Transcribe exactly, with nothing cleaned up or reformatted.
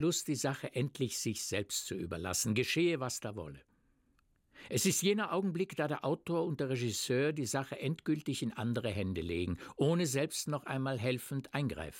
Lust, die Sache endlich sich selbst zu überlassen, geschehe, was da wolle. Es ist jener Augenblick, da der Autor und der Regisseur die Sache endgültig in andere Hände legen, ohne selbst noch einmal helfend eingreifen